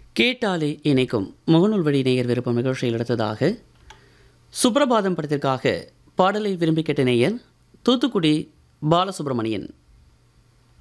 கேட்டாலே இணைக்கும் முகநூல் வழி நேயர் விருப்பம் நிகழ்ச்சியில் அடுத்ததாக சுப்ரபாதம் படத்திற்காக பாடலை விரும்பி கேட்ட நேயர் தூத்துக்குடி பாலசுப்ரமணியன்.